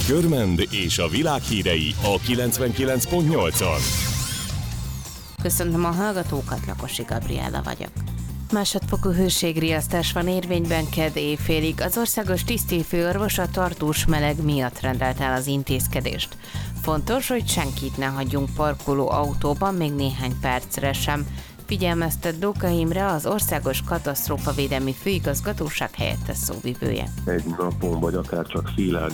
Körmend és a világ hírei a 99.8-on. Köszöntöm a hallgatókat, Lakosi Gabriella vagyok. Másodfokú hőségriasztás van érvényben kedd éjfélig. Az országos tisztifőorvos a tartós meleg miatt rendelt el az intézkedést. Fontos, hogy senkit ne hagyjunk parkoló autóban még néhány percre sem. Figyelmeztet Dóka Imre, az Országos Katasztrófavédelmi Főigazgatóság helyettes szóvivője. Egy napon vagy akár csak félág